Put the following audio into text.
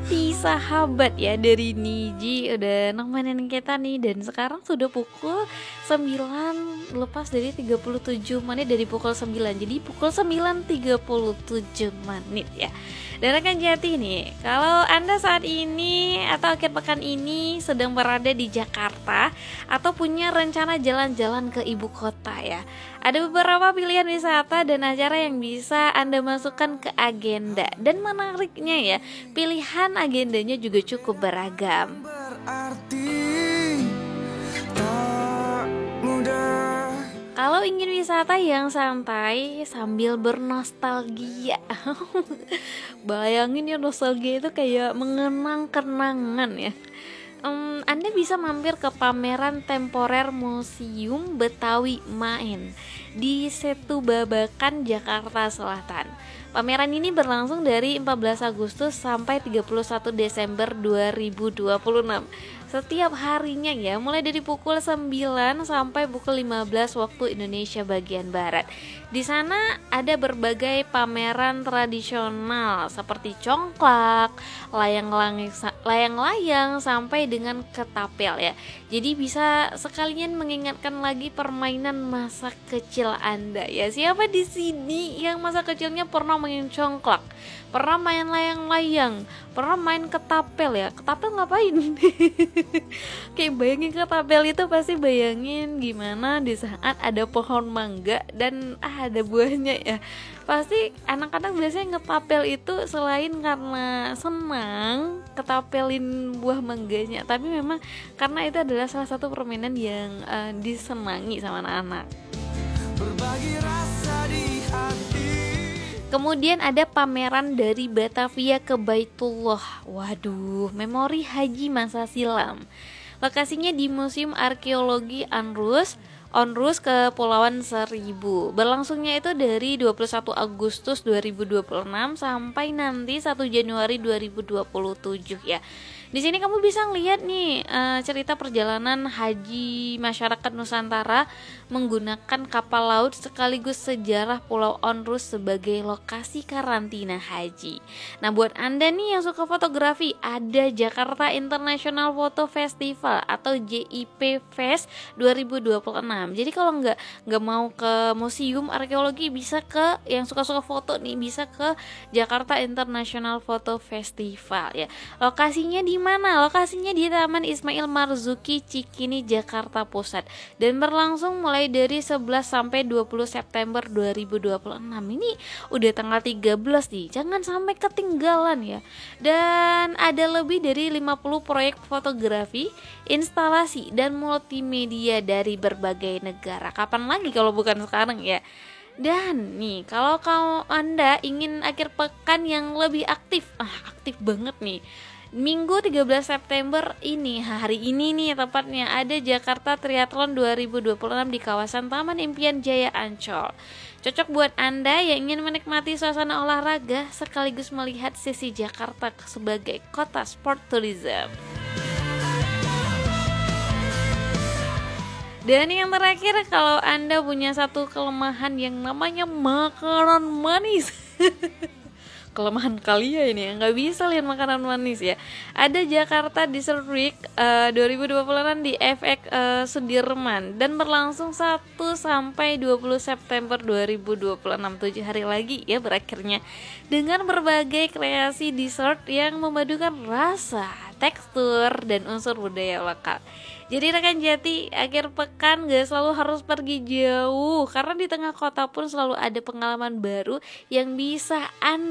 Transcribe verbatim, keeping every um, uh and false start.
Roti sahabat ya dari Niji udah nemenin kita nih. Dan sekarang sudah pukul sembilan lepas dari tiga puluh tujuh menit dari pukul sembilan. Jadi pukul sembilan tiga puluh tujuh menit ya. Dan rekan Jati nih, kalau Anda saat ini atau akhir pekan ini sedang berada di Jakarta atau punya rencana jalan-jalan ke ibu kota ya, ada beberapa pilihan wisata dan acara yang bisa Anda masukkan ke agenda. Dan menariknya ya, pilihan agendanya juga cukup beragam. Berarti tak mudah. Kalau ingin wisata yang santai sambil bernostalgia, bayangin ya, nostalgia itu kayak mengenang kenangan ya. Um, Anda bisa mampir ke pameran temporer Museum Betawi Maen di Setu Babakan, Jakarta Selatan. Pameran ini berlangsung dari empat belas Agustus sampai tiga puluh satu Desember dua ribu dua puluh enam. Setiap harinya ya, mulai dari pukul sembilan sampai pukul lima belas waktu Indonesia bagian Barat. Di sana ada berbagai pameran tradisional seperti congklak, layang-layang sampai dengan ketapel ya. Jadi bisa sekalian mengingatkan lagi permainan masa kecil Anda ya. Siapa di sini yang masa kecilnya pernah main congklak, pernah main layang-layang, pernah main ketapel ya? Ketapel ngapain? Kayak bayangin ketapel itu pasti bayangin gimana di saat ada pohon mangga dan ah, ada buahnya ya. Pasti anak-anak biasanya ngetapel itu selain karena senang ketapelin buah mangganya, tapi memang karena itu adalah salah satu permainan yang uh, disenangi sama anak-anak. Berbagi rasa di hati. Kemudian ada pameran dari Batavia ke Baitullah. Waduh, memori haji masa silam. Lokasinya di Museum Arkeologi Onrus, Onrus Kepulauan Seribu. Berlangsungnya itu dari dua puluh satu Agustus dua ribu dua puluh enam sampai nanti satu Januari dua ribu dua puluh tujuh ya. Di sini kamu bisa ngeliat nih uh, cerita perjalanan haji masyarakat Nusantara menggunakan kapal laut sekaligus sejarah Pulau Onrus sebagai lokasi karantina haji. Nah, buat Anda nih yang suka fotografi, ada Jakarta International Photo Festival atau J I P Fest dua ribu dua puluh enam. Jadi kalau nggak nggak mau ke museum arkeologi, bisa ke yang suka-suka foto nih, bisa ke Jakarta International Photo Festival ya. Lokasinya di mana? Lokasinya di Taman Ismail Marzuki, Cikini, Jakarta Pusat, dan berlangsung mulai dari sebelas sampai dua puluh September dua ribu dua puluh enam. Ini udah tanggal tiga belas nih. Jangan sampai ketinggalan ya. Dan ada lebih dari lima puluh proyek fotografi, instalasi dan multimedia dari berbagai negara. Kapan lagi kalau bukan sekarang ya. Dan nih, kalau kamu Anda ingin akhir pekan yang lebih aktif, ah aktif banget nih, Minggu tiga belas September ini, hari ini nih tepatnya, ada Jakarta Triathlon dua ribu dua puluh enam di kawasan Taman Impian Jaya Ancol. Cocok buat Anda yang ingin menikmati suasana olahraga sekaligus melihat sisi Jakarta sebagai kota sport tourism. Dan yang terakhir, kalau Anda punya satu kelemahan yang namanya makanan manis kelemahan kali ya ini ya, nggak bisa lihat makanan manis ya. Ada Jakarta Dessert Week uh, dua ribu dua puluh enam di F X uh, Sudirman dan berlangsung satu sampai dua puluh September dua ribu dua puluh enam, tujuh hari lagi ya berakhirnya, dengan berbagai kreasi dessert yang memadukan rasa, tekstur, dan unsur budaya lokal. Jadi rekan Jati, akhir pekan gak selalu harus pergi jauh, karena di tengah kota pun selalu ada pengalaman baru yang bisa Anda